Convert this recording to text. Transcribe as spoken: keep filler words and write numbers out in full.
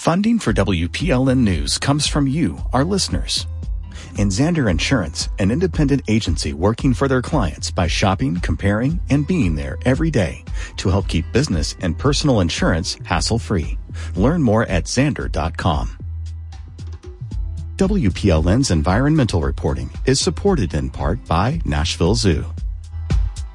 Funding for W P L N News comes from you, our listeners. And Zander Insurance, an independent agency working for their clients by shopping, comparing, and being there every day to help keep business and personal insurance hassle-free. Learn more at zander dot com. W P L N's environmental reporting is supported in part by Nashville Zoo.